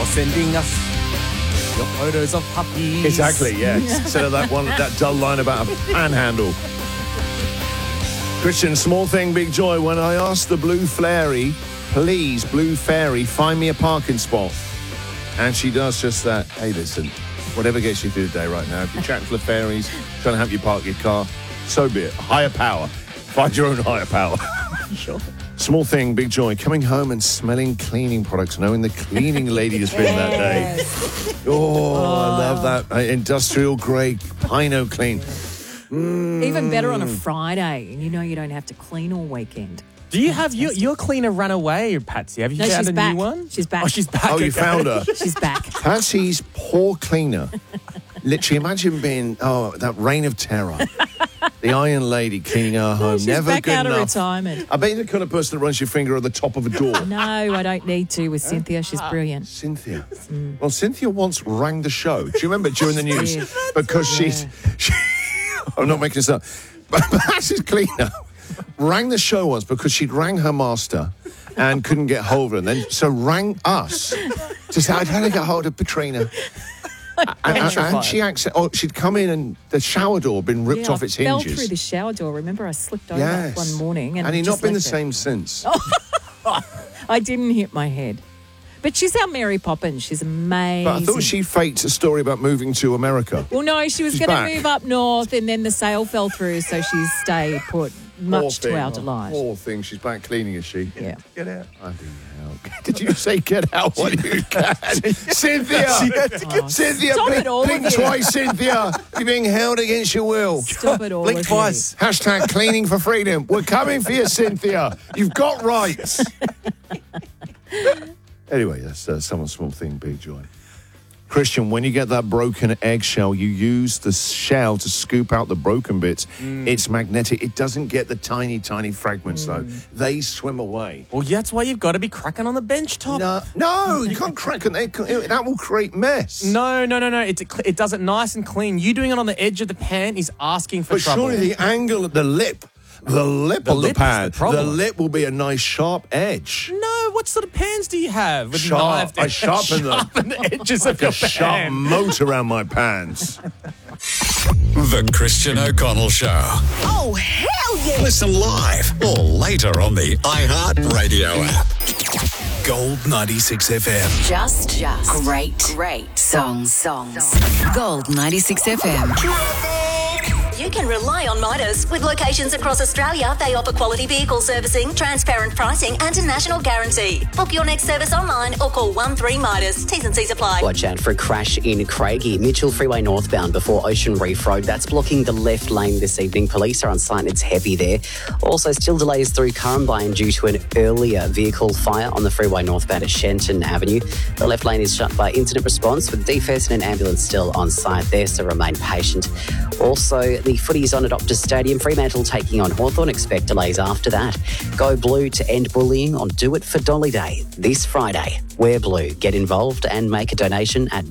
You're sending us your photos of puppies. Exactly, yeah. Instead of that dull line about a panhandle. Christian, small thing, big joy. When I asked the Blue Fairy, please, Blue Fairy, find me a parking spot. And she does just that. Hey, listen, whatever gets you through the day right now. If you're chatting to the fairies, trying to help you park your car, so be it. Higher power. Find your own higher power. Sure. Small thing, big joy. Coming home and smelling cleaning products, knowing the cleaning lady has been that day. Oh, I love that. Industrial grade Pino Clean. Even better on a Friday, and you know you don't have to clean all weekend. Do you have your cleaner run away, Patsy? Have you found she's a back. new one? She's back. Oh, she's back. Oh, you found her. She's back. Patsy's poor cleaner. Literally, imagine being, that reign of terror. The Iron Lady cleaning her home. She's Never back good out enough. of retirement. I bet you're the kind of person that runs your finger at the top of a door. No, I don't need to with Cynthia. She's brilliant. Cynthia. Well, Cynthia once rang the show. Do you remember during the news? Yeah. Because she I'm not making this up. But Patsy's cleaner rang the show once because she'd rang her master and couldn't get hold of her. And then so rang us to say, I'd had to get hold of Katrina. And she'd come in and the shower door had been ripped off its hinges. I fell through the shower door. Remember, I slipped over one morning. And he's just not been the left it. same since. I didn't hit my head. But she's our Mary Poppins. She's amazing. But I thought she faked a story about moving to America. Well, no, she was She's going back. to move up north and then the sale fell through, so she's stayed put, much to our delight. Poor thing. She's back cleaning, is she? Yeah. Get out. I didn't help. Did you say get out when you can? Cynthia! Cynthia, Stop it, all blink of you. twice, Cynthia. You're being held against your will. Stop it all. Blink of twice. Hashtag cleaning for freedom. We're coming for you, Cynthia. You've got rights. Anyway, that's someone's small thing, big joy. Christian, when you get that broken eggshell, you use the shell to scoop out the broken bits. It's magnetic. It doesn't get the tiny, tiny fragments, though. They swim away. Well, that's why you've got to be cracking on the bench top. No, you can't crack it. That will create mess. No. It does it nice and clean. You doing it on the edge of the pan is asking for But trouble. surely the angle of the lip of the lip is pan, the problem. the lip will be a nice sharp edge. No, what sort of pans do you have? With Sharp. knife I sharpen them. Sharpen the edges of Like your a sharp pan. moat around my pans. The Christian O'Connell Show. Oh, hell yeah! Listen live or later on the iHeartRadio app. Gold 96 FM. Just great songs. Gold 96 FM. You can rely on Midas. With locations across Australia, they offer quality vehicle servicing, transparent pricing and a national guarantee. Book your next service online or call 13 Midas. T's and C's apply. Watch out for a crash in Craigie, Mitchell Freeway northbound before Ocean Reef Road. That's blocking the left lane this evening. Police are on site. It's heavy there. Also, still delays through Currumbine due to an earlier vehicle fire on the freeway northbound at Shenton Avenue. The left lane is shut by incident response with DFS and an ambulance still on site there, so remain patient. Also, the footy's on at Optus Stadium. Fremantle taking on Hawthorn. Expect delays after that. Go blue to end bullying on Do It for Dolly Day this Friday. Wear blue. Get involved and make a donation at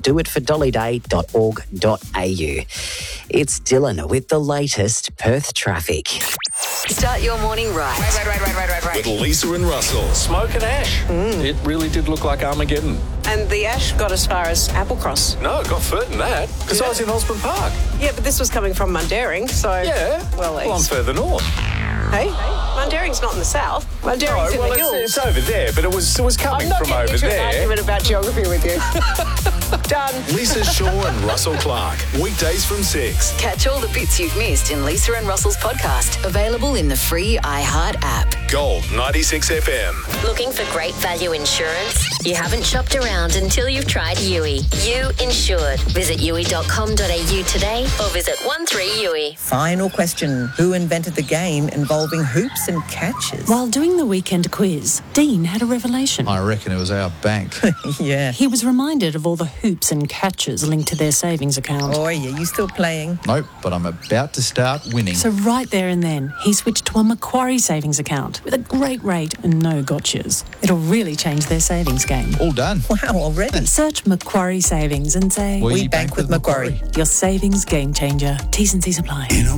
doitfordollyday.org.au. It's Dylan with the latest Perth traffic. Start your morning right. With Lisa and Russell. Smoke and ash. It really did look like Armageddon. And the ash got as far as Applecross. No, it got further than that, because I was in Osborne Park. Yeah, but this was coming from Mundaring, so... Yeah, Well, I'm further north. Hey, Mundaring's not in the south. Mundaring's in the hills. It's over there, but it was coming I'm not from getting over into an there. argument about geography with you. Done. Lisa Shaw and Russell Clark. Weekdays from 6. Catch all the bits you've missed in Lisa and Russell's podcast. Available in the free iHeart app. Gold 96 FM. Looking for great value insurance? You haven't shopped around until you've tried Yui. You Insured. Visit yui.com.au today or visit 13Yui. Final question. Who invented the game involving hoops and catches? While doing the weekend quiz, Dean had a revelation. I reckon it was our bank. Yeah. He was reminded of all the hoops and catches linked to their savings account. Oh, yeah, you still playing? Nope, but I'm about to start winning. So right there and then, he switched to a Macquarie savings account with a great rate and no gotchas. It'll really change their savings game. All done. Wow, already? Search Macquarie Savings and say, We bank with Macquarie. Your savings game changer. T's and C's apply.